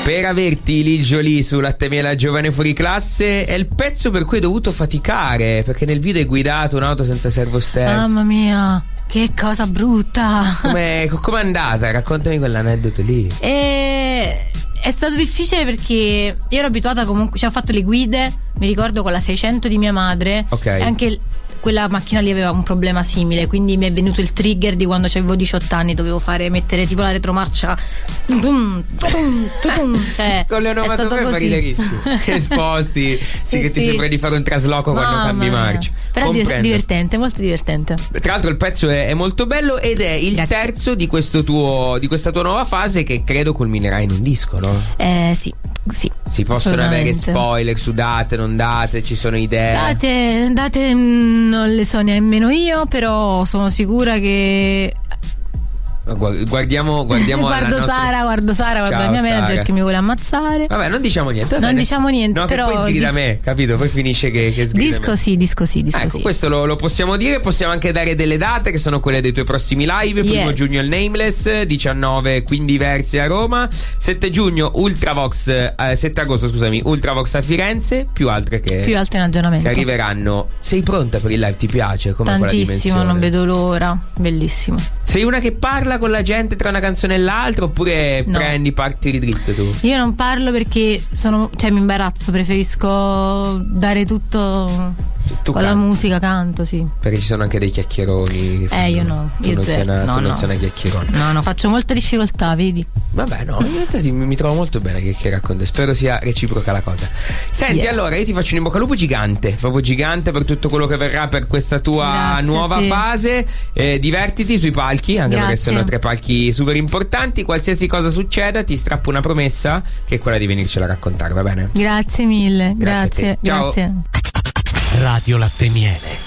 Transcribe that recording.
Per averti Lil Jolie su Latte Miele Giovane Fuori Classe è il pezzo per cui hai dovuto faticare, perché nel video hai guidato un'auto senza servosterzo. Mamma mia, che cosa brutta. Com'è andata? Raccontami quell'aneddoto lì. È stato difficile perché io ero abituata comunque, cioè ho fatto le guide, mi ricordo con la 600 di mia madre. Ok. E anche quella macchina lì aveva un problema simile, quindi mi è venuto il trigger di quando avevo 18 anni, dovevo mettere tipo la retromarcia cioè, con le onomatopee fa riderissimo. Che sposti, sì, che ti sembra di fare un trasloco quando cambi marcia. Però è divertente, molto divertente. Tra l'altro il pezzo è molto bello ed è il terzo di questa tua nuova fase, che credo culminerà in un disco, no? Sì. Si possono avere spoiler su date, non date, ci sono idee? Date non le so nemmeno io, però sono sicura che guardiamo guardo Sara, guardo la mia manager che mi vuole ammazzare. Vabbè, non diciamo niente. Non diciamo niente, no, però che poi sgrida me, capito? Poi finisce che sgrida disco sì. Ecco, questo lo possiamo dire. Possiamo anche dare delle date che sono quelle dei tuoi prossimi live. 1 giugno il Nameless, 19 quindi Versi a Roma, 7 giugno Ultravox, 7 agosto scusami, Ultravox a Firenze, più altre in aggiornamento che arriveranno. Sei pronta per il live? Ti piace? Come tantissimo, non vedo l'ora, bellissimo. Sei una che parla con la gente tra una canzone e l'altra, oppure parti di dritto tu? Io non parlo perché mi imbarazzo, preferisco dare tutto con la musica, canto, sì. Perché ci sono anche dei chiacchieroni. Io no, tu non sei una chiacchierona. No, faccio molta difficoltà, vedi? Vabbè, no, in realtà mi trovo molto bene che chiacchierare con te. Spero sia reciproca la cosa. Senti, allora io ti faccio un in bocca al lupo gigante, proprio gigante, per tutto quello che verrà per questa tua nuova fase. Divertiti sui palchi, anche perché sono 3 palchi super importanti. Qualsiasi cosa succeda, ti strappo una promessa, che è quella di venircela a raccontare, va bene? Grazie mille, grazie. Ciao. Radio Latte Miele.